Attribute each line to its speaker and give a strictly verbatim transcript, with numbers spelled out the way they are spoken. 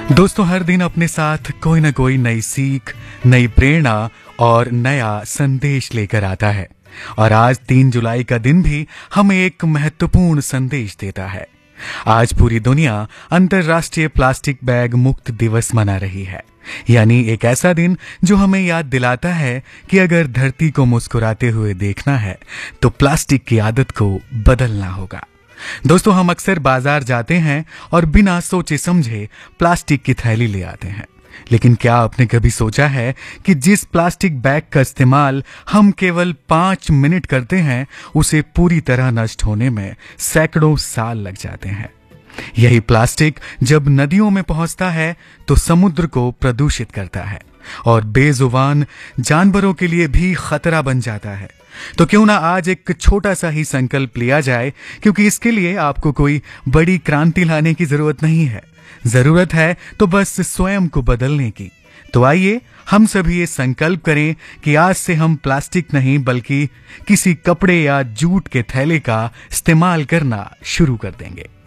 Speaker 1: दोस्तों, हर दिन अपने साथ कोई ना कोई नई सीख, नई प्रेरणा और नया संदेश लेकर आता है। और आज तीन जुलाई का दिन भी हमें एक महत्वपूर्ण संदेश देता है। आज पूरी दुनिया अंतर्राष्ट्रीय प्लास्टिक बैग मुक्त दिवस मना रही है। यानी एक ऐसा दिन जो हमें याद दिलाता है कि अगर धरती को मुस्कुराते हुए देखना है तो प्लास्टिक की आदत को बदलना होगा। दोस्तों, हम अक्सर बाजार जाते हैं और बिना सोचे समझे प्लास्टिक की थैली ले आते हैं। लेकिन क्या आपने कभी सोचा है कि जिस प्लास्टिक बैग का इस्तेमाल हम केवल पांच मिनट करते हैं, उसे पूरी तरह नष्ट होने में सैकड़ों साल लग जाते हैं। यही प्लास्टिक जब नदियों में पहुंचता है तो समुद्र को प्रदूषित करता है और बेजुबान जानवरों के लिए भी खतरा बन जाता है। तो क्यों ना आज एक छोटा सा ही संकल्प लिया जाए, क्योंकि इसके लिए आपको कोई बड़ी क्रांति लाने की जरूरत नहीं है। जरूरत है तो बस स्वयं को बदलने की। तो आइए हम सभी ये संकल्प करें कि आज से हम प्लास्टिक नहीं बल्कि किसी कपड़े या जूट के थैले का इस्तेमाल करना शुरू कर देंगे।